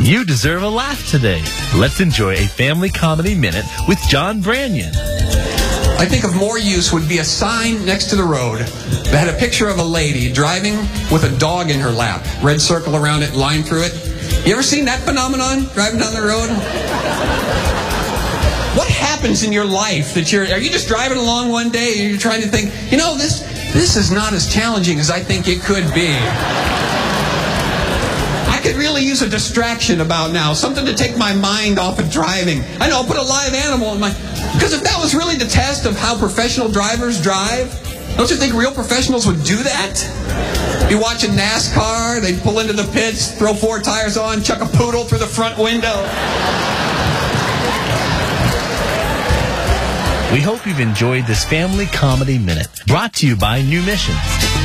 You deserve a laugh today. Let's enjoy a family comedy minute with John Branyan. I think of more use would be a sign next to the road that had a picture of a lady driving with a dog in her lap. Red circle around it, line through it. You ever seen that phenomenon, driving down the road? What happens in your life that are you just driving along one day and you're trying to think, you know, this is not as challenging as I think it could be. I could really use a distraction about now, something to take my mind off of driving. I know, I'll put a live animal in my... Because if that was really the test of how professional drivers drive, don't you think real professionals would do that? Be watching NASCAR, they'd pull into the pits, throw 4 tires on, chuck a poodle through the front window. We hope you've enjoyed this family comedy minute, brought to you by New Missions.